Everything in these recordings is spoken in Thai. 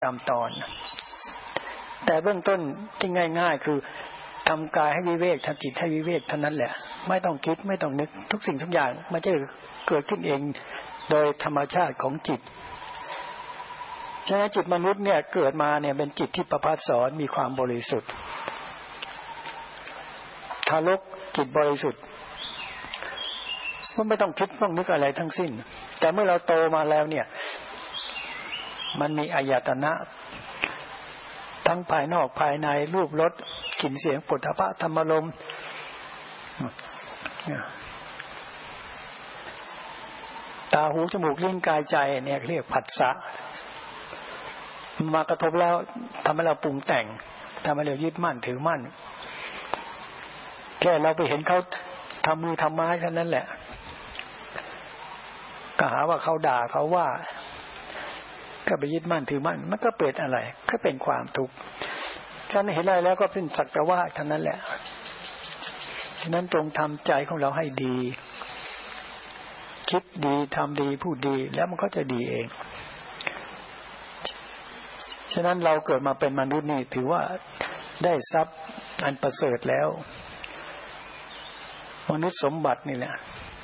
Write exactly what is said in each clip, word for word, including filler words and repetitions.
ตามตอนแต่เบื้องต้นที่ง่ายๆคือทำกายให้วิเวกทำจิตให้วิเวกเท่านั้นแหละไม่ต้องคิดไม่ต้องนึกทุกสิ่งทุกอย่างมันจะเกิดขึ้นเองโดยธรรมชาติของจิตฉะนั้นจิตมนุษย์เนี่ยเกิดมาเนี่ยเป็นจิตที่ประภัสสรมีความบริสุทธิ์ทารกจิตบริสุทธิ์ไม่ต้องคิดต้องนึกอะไรทั้งสิ้นแต่เมื่อเราโตมาแล้วเนี่ยมันมีอายตนะทั้งภายนอกภายในรูปรสกลิ่นเสียงปุถะธรรมารมณ์ตาหูจมูกลิ้นกายใจเนี่ยเรียกผัสสะมากระทบแล้วทำให้เราปรุงแต่งทำให้เรายึดมั่นถือมั่นแค่เราไปเห็นเขาทำมือทำไม้แค่นั้นแหละก็หาว่าเขาด่าเขาว่าก็ไปยึดมั่นถือมั่นมันก็เป็นอะไรก็เป็นความทุกข์ฉันเห็นอะไรแล้วก็เป็นสักแต่ว่าเท่านั้นแหละฉะนั้นจงทำใจของเราให้ดีคิดดีทำดีพูดดีแล้วมันก็จะดีเองฉะนั้นเราเกิดมาเป็นมนุษย์นี่ถือว่าได้ทรัพย์อันประเสริฐแล้วมนุษย์สมบัตินี่แหละ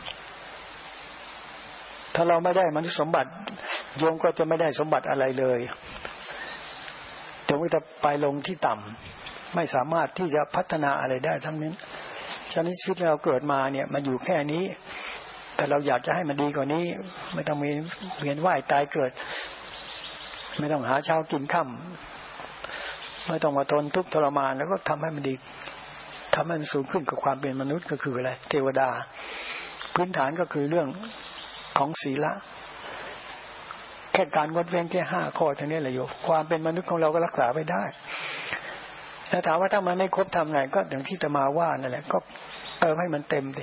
ถ้าเราไม่ได้มนุษย์สมบัติโยมก็จะไม่ได้สมบัติอะไรเลยแต่ว่าจะไปลงที่ต่ำไม่สามารถที่จะพัฒนาอะไรได้ทั้งนั้นฉะนั้นชีวิตเราเกิดมาเนี่ยมันอยู่แค่นี้แต่เราอยากจะให้มันดีกว่านี้ไม่ต้องมีเวียนว่ายตายเกิดไม่ต้องหาเช้ากินค่ำไม่ต้องมาทนทุกข์ทรมานแล้วก็ทำให้มันดีทำให้มันสูงขึ้นกับความเป็นมนุษย์ก็คืออะไรเทวดาพื้นฐานก็คือเรื่องของศีลแค่การงดเว้นแค่ห้าข้อเท่านี้แหละโยมความเป็นมนุษย์ของเราก็รักษาไว้ได้แต่ถามว่าถ้ามันไม่ครบทำไงก็อย่างที่จะมาว่านั่นแหละก็เติมให้มันเต็มดิ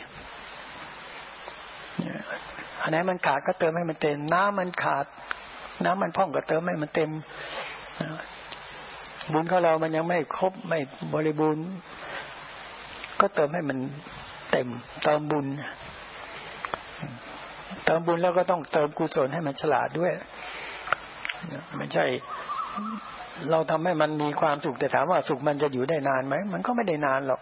อันไหนมันขาดก็เติมให้มันเต็มน้ำมันขาดน้ำมันพร่องก็เติมให้มันเต็มบุญของเรามันยังไม่ครบไม่บริบูรณ์ก็เติมให้มันเต็มเติมบุญเติมบุญแล้วก็ต้องเติมกุศลให้มันฉลาดด้วยไม่ใช่เราทำให้มันมีความสุขแต่ถามว่าสุขมันจะอยู่ได้นานไหมมันก็ไม่ได้นานหรอก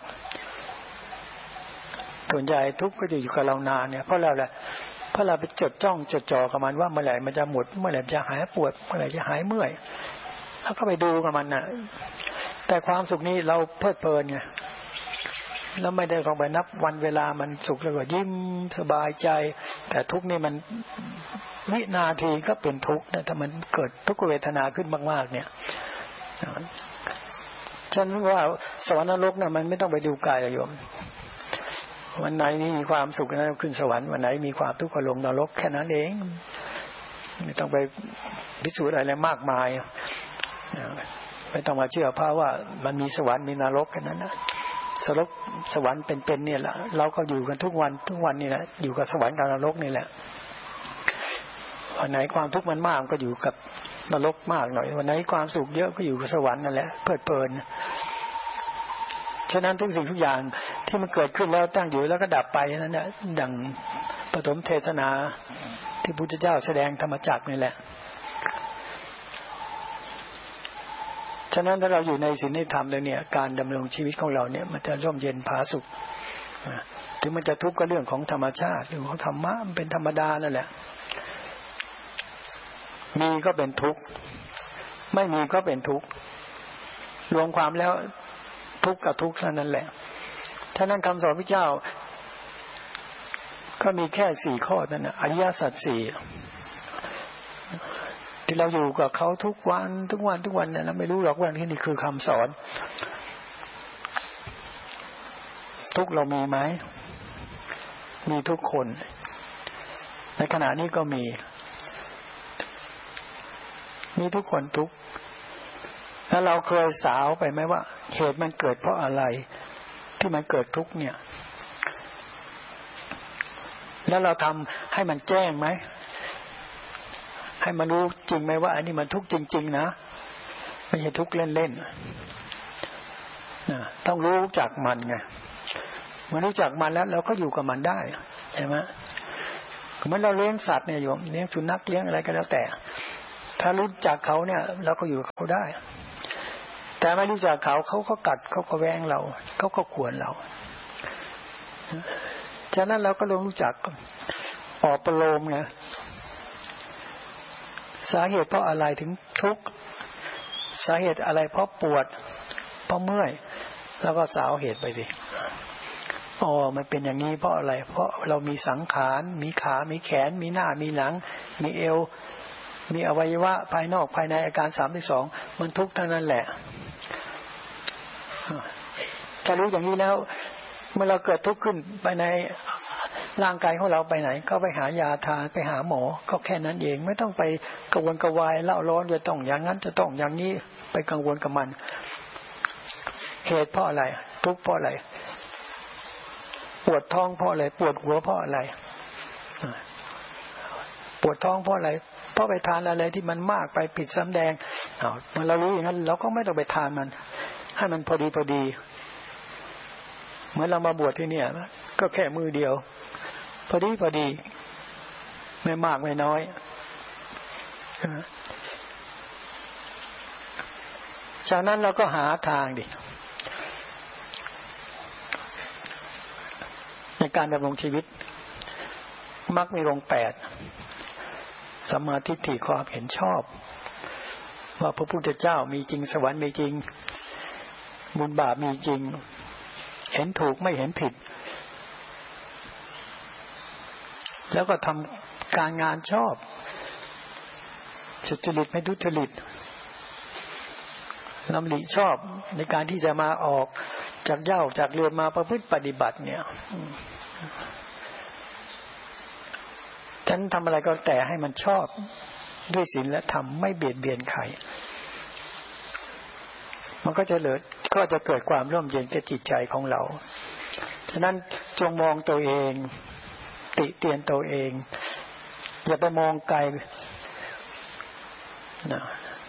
ส่วนใหญ่ทุกข์ก็จะอยู่กับเรานานเนี่ยเพราะเราแหละเพราะเราไปจดจ้องจดจ่อกับมันว่าเมื่อไหร่มันจะหมดเมื่อไหร่จะหายปวดเมื่อไหร่จะหายเมื่อยแล้วก็ไปดูกับมันน่ะแต่ความสุขนี้เราเพลิดเพลินไงแล้วไม่ได้ลองไปนับวันเวลามันสุขแล้วก็ยิ้มสบายใจแต่ทุกข์นี่มันวินาทีก็เป็นทุกข์นะถ้ามันเกิดทุกขเวทนาขึ้นมากๆเนี่ยฉันว่าสวรรค์นรกน่ะมันไม่ต้องไปดูกายโยมวันไหนนี่มีความสุขนะขึ้นสวรรค์วันไหนมีความทุกข์ก็ลงนรกแค่นั้นเองไม่ต้องไปพิสูจน์อะไรมากมายไม่ต้องมาเชื่อเพราะว่ามันมีสวรรค์มีนรกแค่นั้นนะสรกสวรรค์เป็นๆเนี่ยแหละเราก็อยู่กันทุกวันทุกวันนี่แหละอยู่กับสวรรค์กับนรกนี่แหละวันไหนความทุกข์มันมากก็อยู่กับนรกมากหน่อยวันไหนความสุขเยอะก็อยู่กับสวรรค์นั่นแหละเพลิดเพลินฉะนั้นทุกสิ่งทุกอย่างที่มันเกิดขึ้นแล้วตั้งอยู่แล้วก็ดับไปนั่นแหละดังปฐมเทศนาที่พุทธเจ้าแสดงธรรมจักรนี่แหละฉะนั้นถ้าเราอยู่ในศีลในธรรมเลยเนี่ยการดำรงชีวิตของเราเนี่ยมันจะร่มเย็นผาสุขถึงมันจะทุกข์ก็เรื่องของธรรมชาติเรื่องของธรรมะมันเป็นธรรมดานั่นแหละมีก็เป็นทุกข์ไม่มีก็เป็นทุกข์รวมความแล้วทุกข์กับทุกข์เท่านั้นแหละฉะนั้นคำสอนพระเจ้าก็มีแค่สี่ข้อนั่นนะอริยสัจสี่ที่เราอยู่กับเขาทุกวันทุกวันทุกวันเนี่ยเราไม่รู้หรอกว่าที่นี่คือคำสอนทุกเรามีไหมมีทุกคนในขณะนี้ก็มีมีทุกคนทุกแล้วเราเคยสาวไปไหมว่าเหตุมันเกิดเพราะอะไรที่มันเกิดทุกข์เนี่ยแล้วเราทำให้มันแจ้งไหมให้มันรู้จริงไหมว่าอันนี้มันทุกข์จริงๆนะไม่ใช่ทุกข์เล่นๆต้องรู้จักมันไงเมื่อรู้จักมันแล้วเราก็อยู่กับมันได้ใช่ไหมเหมือนเราเลี้ยงสัตว์เนี่ยโยมเลี้ยงสุนัขเลี้ยงอะไรก็แล้วแต่ถ้ารู้จักเขาเนี่ยเราก็อยู่กับเขาได้แต่ไม่รู้จักเขาเขาก็กัดเขาก็แว้งเราเขาก็ข่วนเราฉะนั้นเราก็ลงรู้จักออกประโลมไงสาเหตุเพราะอะไรถึงทุกข์สาเหตุอะไรเพราะปวดเพราะเมื่อยแล้วก็สาวเหตุไปสิอ๋อมันเป็นอย่างนี้เพราะอะไรเพราะเรามีสังขารมีขามีแขนมีหน้ามีหลังมีเอวมีอวัยวะภายนอกภายในอาการสามสิบสองมันทุกข์ทั้งนั้นแหละถ้ารู้อย่างนี้แล้วเมื่อเราเกิดทุกข์ขึ้นไปในร่างกายของเราไปไหนก็ไปหายาทานไปหาหมอก็แค่นั้นเองไม่ต้องไปกังวลกระวายเล่าร้อนจะต้องอย่างนั้นจะต้องอย่างนี้ไปกังวลกับมันเหตุเพราะอะไรทุกข์เพราะอะไรปวดท้องเพราะอะไรปวดหัวเพราะอะไรปวดท้องเพราะอะไรเพราะไปทานอะไรที่มันมากไปผิดสำแดงอ้าวเมื่อเรารู้อย่างนั้นเราก็ไม่ต้องไปทานมันให้มันพอดีพอดีเหมือนเรามาบวชที่เนี่ยก็แค่มือเดียวพอดีพอดีไม่มากไม่น้อยจากนั้นเราก็หาทางดิในการดำรงชีวิตมรรคมีองค์แปดสัมมาทิฏฐิความเห็นชอบว่าพระพุทธเจ้ามีจริงสวรรค์มีจริงบุญบาปมีจริงเห็นถูกไม่เห็นผิดแล้วก็ทำการงานชอบสุจริตไม่ทุจริตลำหลีชอบในการที่จะมาออกจากเหย้าจากเรือนมาประพฤติปฏิบัติเนี่ยฉันทำอะไรก็แต่ให้มันชอบด้วยศีลและธรรมไม่เบียดเบียนใครมันก็จะเหลือก็จะเกิดความร่มเย็นแก่จิตใจของเราฉะนั้นจงมองตัวเองติเตียนตัวเองอย่าไปมองไกลนะ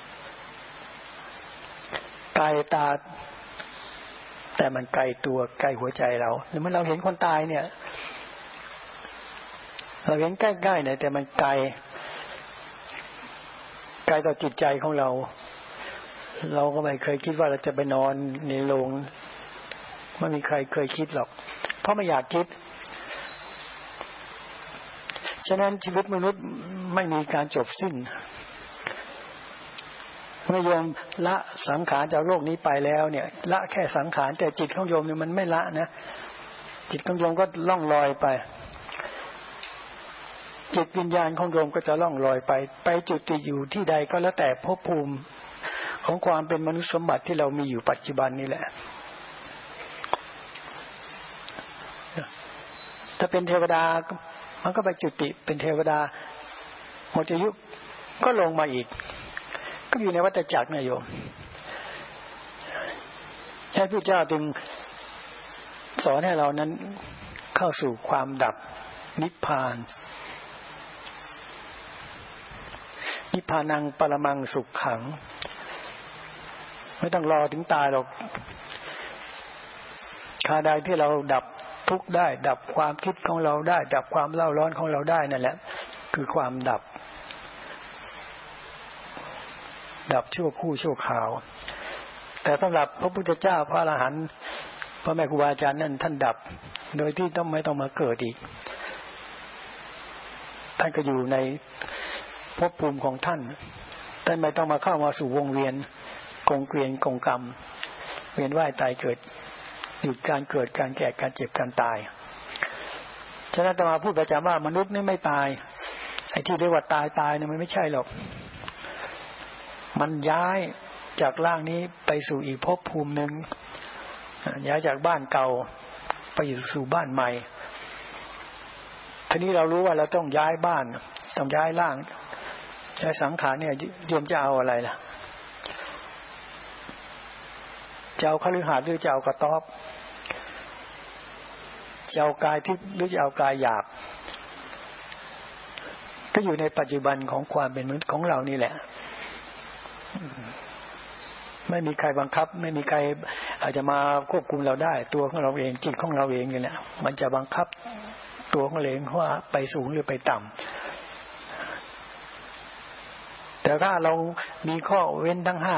ไกลตาแต่มันไกลตัวไกลหัวใจเราเมื่อเราเห็นคนตายเนี่ยเราเห็นใกล้ๆเนี่ยแต่มันไกลไกลต่อจิตใจของเราเราก็ไม่เคยคิดว่าเราจะไปนอนในโรงไม่มีใครเคยคิดหรอกเพราะไม่อยากคิดฉะนั้นชีวิตมนุษย์ไม่มีการจบสิ้นเมื่อโยมละสังขารจากโลกนี้ไปแล้วเนี่ยละแค่สังขารแต่จิตของโยมเนี่ยมันไม่ละนะจิตของโยมก็ล่องลอยไปจิตวิญญาณของโยมก็จะล่องลอยไปไปจุติอยู่ที่ใดก็แล้วแต่ภพภูมิของความเป็นมนุษย์สมบัติที่เรามีอยู่ปัจจุบันนี่แหละถ้าเป็นเทวดามันก็ไปจุติเป็นเทวดาหมดอายุก็ลงมาอีกก็อยู่ในวัฏจักรนะโยมใช่พระเจ้าจึงสอนให้เรานั้นเข้าสู่ความดับนิพพานนิพพานังปรมังสุขขังไม่ต้องรอถึงตายหรอกคาใดที่เราดับทุกข์ได้ดับความคิดของเราได้ดับความเล่าร้อนของเราได้นั่นแหละคือความดับดับชั่วคู่ชั่วคราวแต่สำหรับพระพุทธเจ้าพระอรหันต์พระแม่ครูบาอาจารย์นั่นท่านดับโดยที่ต้องไม่ต้องมาเกิดอีกท่านก็อยู่ในภพภูมิของท่านท่านไม่ต้องมาเข้ามาสู่วงเวียนกงเกวียนกงกรรมเวียนว่ายตายเกิดหยุดการเกิดการแก่การเจ็บการตายฉะนั้นอาตมาพูดประจำว่ามนุษย์นี่ไม่ตายไอ้ที่เรียกว่าตายตายเนี่ยมันไม่ใช่หรอกมันย้ายจากร่างนี้ไปสู่อีกภพภูมิหนึ่งย้ายจากบ้านเก่าไปอยู่สู่บ้านใหม่ทีนี้เรารู้ว่าเราต้องย้ายบ้านต้องย้ายร่างย้ายสังขารเนี่ยโยมจะเอาอะไรล่ะจะเอาคฤหาสน์หรือจะเอากระต๊อบจะเอากายทิพย์หรือจะเอากายหยาบก็อยู่ในปัจจุบันของความเป็นมนุษย์ของเรานี่แหละไม่มีใครบังคับไม่มีใครอาจจะมาควบคุมเราได้ตัวของเราเองจิตของเราเองนี่แหละมันจะบังคับตัวของเราเองว่าไปสูงหรือไปต่แต่ถ้าเรามีข้อเว้นทั้งห้า